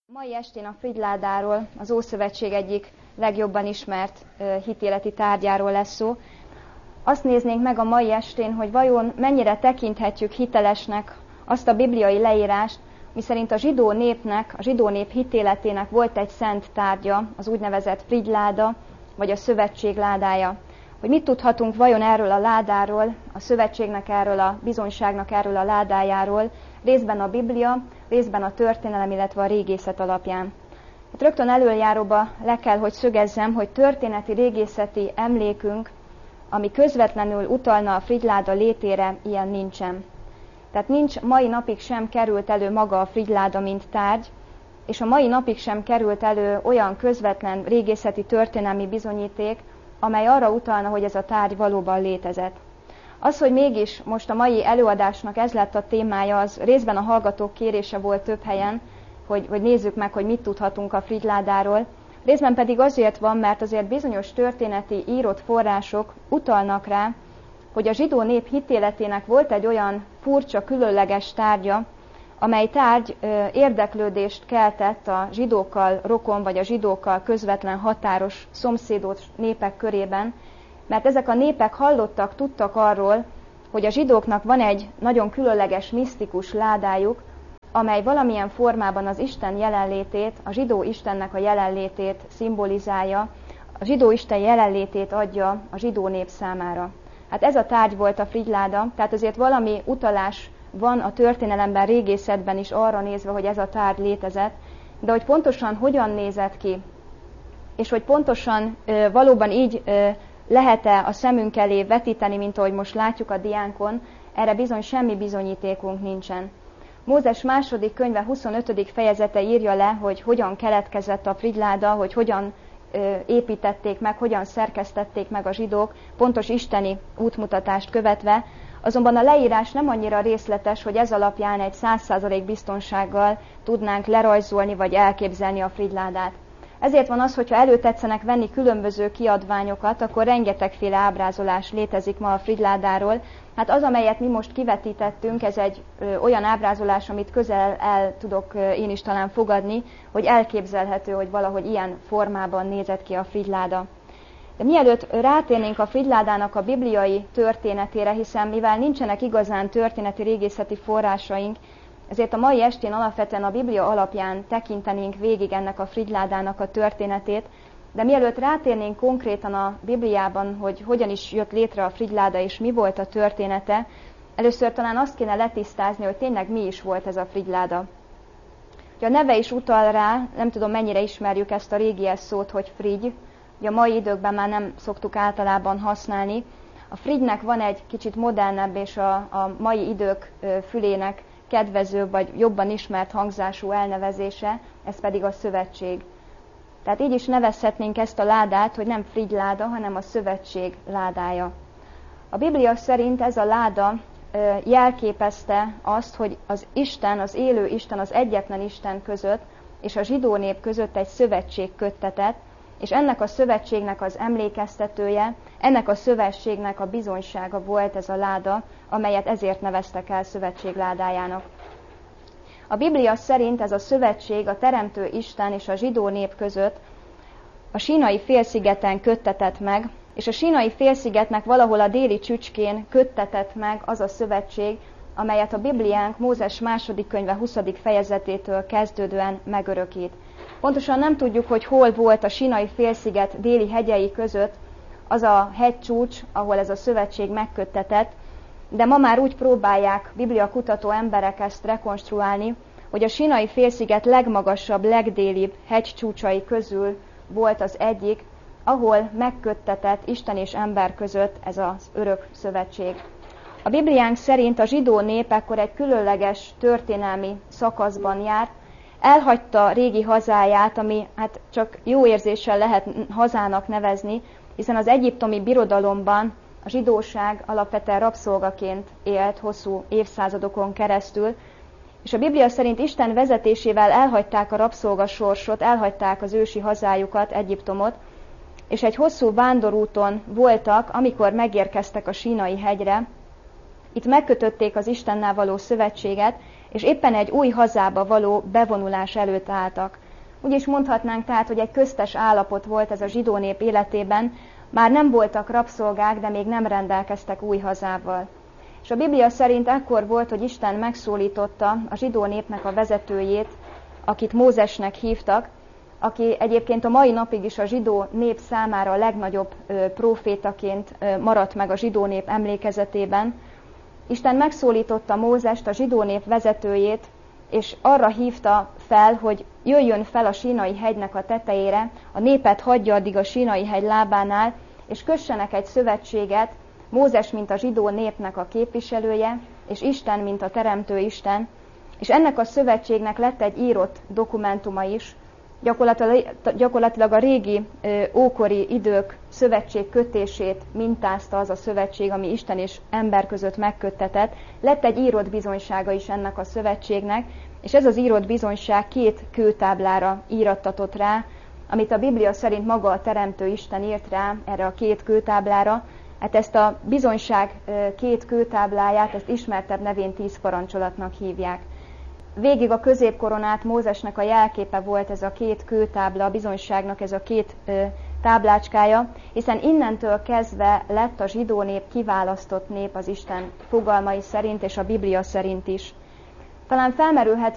Mai estén a frigyládáról, az Ószövetség egyik legjobban ismert hitéleti tárgyáról lesz szó. Azt néznénk meg a mai estén, hogy vajon mennyire tekinthetjük hitelesnek azt a bibliai leírást, miszerint a zsidó népnek, a zsidó nép hitéletének volt egy szent tárgya, az úgynevezett frigyláda, vagy a szövetség ládája. Hogy mit tudhatunk vajon erről a ládáról, a szövetségnek erről a bizonyságnak erről a ládájáról, részben a Biblia, részben a történelem, illetve a régészet alapján. Hát rögtön elöljáróba le kell, hogy szögezzem, hogy történeti régészeti emlékünk, ami közvetlenül utalna a frigyláda létére, ilyen nincsen. Tehát nincs, mai napig sem került elő maga a frigyláda, mint tárgy, és a mai napig sem került elő olyan közvetlen régészeti történelmi bizonyíték, amely arra utalna, hogy ez a tárgy valóban létezett. Az, hogy mégis most a mai előadásnak ez lett a témája, az részben a hallgatók kérése volt több helyen, hogy nézzük meg, hogy mit tudhatunk a frigyládáról. Részben pedig azért van, mert azért bizonyos történeti írott források utalnak rá, hogy a zsidó nép hitéletének volt egy olyan furcsa, különleges tárgya, amely tárgy érdeklődést keltett a zsidókkal rokon, vagy a zsidókkal közvetlen határos szomszédos népek körében, mert ezek a népek hallottak, tudtak arról, hogy a zsidóknak van egy nagyon különleges, misztikus ládájuk, amely valamilyen formában az Isten jelenlétét, a zsidó Istennek a jelenlétét szimbolizálja, a zsidó Isten jelenlétét adja a zsidó nép számára. Hát ez a tárgy volt a frigyláda, tehát azért valami utalás van a történelemben, régészetben is arra nézve, hogy ez a tárgy létezett, de hogy pontosan hogyan nézett ki, és hogy pontosan valóban így lehet-e a szemünk elé vetíteni, mint ahogy most látjuk a diánkon, erre bizony semmi bizonyítékunk nincsen. Mózes második könyve 25. fejezete írja le, hogy hogyan keletkezett a frigyláda, hogy hogyan építették meg, hogyan szerkesztették meg a zsidók, pontos isteni útmutatást követve, azonban a leírás nem annyira részletes, hogy ez alapján egy 100% biztonsággal tudnánk lerajzolni vagy elképzelni a frigyládát. Ezért van az, hogyha előtetszenek venni különböző kiadványokat, akkor rengetegféle ábrázolás létezik ma a frigyládáról. Hát az, amelyet mi most kivetítettünk, ez egy olyan ábrázolás, amit közel el tudok én is talán fogadni, hogy elképzelhető, hogy valahogy ilyen formában nézett ki a frigyláda. De mielőtt rátérnénk a frigyládának a bibliai történetére, hiszen mivel nincsenek igazán történeti régészeti forrásaink, ezért a mai estén alapvetően a Biblia alapján tekintenénk végig ennek a frigyládának a történetét, de mielőtt rátérnénk konkrétan a Bibliában, hogy hogyan is jött létre a frigyláda és mi volt a története, először talán azt kéne letisztázni, hogy tényleg mi is volt ez a frigyláda. Ugye a neve is utal rá, nem tudom mennyire ismerjük ezt a régies szót, hogy frigy, ugye a mai időkben már nem szoktuk általában használni. A frigynek van egy kicsit modernebb és a mai idők fülének kedvezőbb vagy jobban ismert hangzású elnevezése, ez pedig a szövetség. Tehát így is nevezhetnénk ezt a ládát, hogy nem frigyláda, hanem a szövetség ládája. A Biblia szerint ez a láda jelképezte azt, hogy az Isten, az élő Isten, az egyetlen Isten között és a zsidó nép között egy szövetség köttetett, és ennek a szövetségnek az emlékeztetője, ennek a szövetségnek a bizonysága volt ez a láda, amelyet ezért neveztek el szövetség ládájának. A Biblia szerint ez a szövetség a teremtő Isten és a zsidó nép között a Sínai félszigeten köttetett meg, és a Sínai félszigetnek valahol a déli csücskén köttetett meg az a szövetség, amelyet a Bibliánk Mózes második könyve 20. fejezetétől kezdődően megörökít. Pontosan nem tudjuk, hogy hol volt a Sínai félsziget déli hegyei között az a hegycsúcs, ahol ez a szövetség megköttetett, de ma már úgy próbálják bibliakutató emberek ezt rekonstruálni, hogy a Sínai félsziget legmagasabb, legdélibb hegycsúcsai közül volt az egyik, ahol megköttetett Isten és ember között ez az örök szövetség. A Bibliánk szerint a zsidó nép ekkor egy különleges történelmi szakaszban járt, elhagyta régi hazáját, ami hát csak jó érzéssel lehet hazának nevezni, hiszen az egyiptomi birodalomban a zsidóság alapvetően rabszolgaként élt hosszú évszázadokon keresztül, és a Biblia szerint Isten vezetésével elhagyták a rabszolgasorsot, elhagyták az ősi hazájukat, Egyiptomot, és egy hosszú vándorúton voltak, amikor megérkeztek a Sínai hegyre. Itt megkötötték az Istennel való szövetséget, és éppen egy új hazába való bevonulás előtt álltak. Úgy is mondhatnánk tehát, hogy egy köztes állapot volt ez a zsidó nép életében, már nem voltak rabszolgák, de még nem rendelkeztek új hazával. És a Biblia szerint ekkor volt, hogy Isten megszólította a zsidó népnek a vezetőjét, akit Mózesnek hívtak, aki egyébként a mai napig is a zsidó nép számára a legnagyobb prófétaként maradt meg a zsidó nép emlékezetében. Isten megszólította Mózest, a zsidó nép vezetőjét, és arra hívta fel, hogy jöjjön fel a Sínai hegynek a tetejére, a népet hagyja addig a Sínai hegy lábánál, és kössenek egy szövetséget, Mózes, mint a zsidó népnek a képviselője, és Isten, mint a teremtő Isten, és ennek a szövetségnek lett egy írott dokumentuma is, gyakorlatilag a régi ókori idők szövetség kötését mintázta az a szövetség, ami Isten és ember között megköttetett. Lett egy írott bizonysága is ennek a szövetségnek, és ez az írott bizonyság 2 kőtáblára írattatott rá, amit a Biblia szerint maga a teremtő Isten írt rá erre a 2 kőtáblára. Hát ezt a bizonyság 2 kőtábláját, ezt ismertebb nevén 10 parancsolatnak hívják. Végig a középkoron át Mózesnek a jelképe volt ez a 2 kőtábla, a bizonyságnak ez a 2 táblácskája, hiszen innentől kezdve lett a zsidó nép kiválasztott nép az Isten fogalmai szerint és a Biblia szerint is. Talán felmerülhet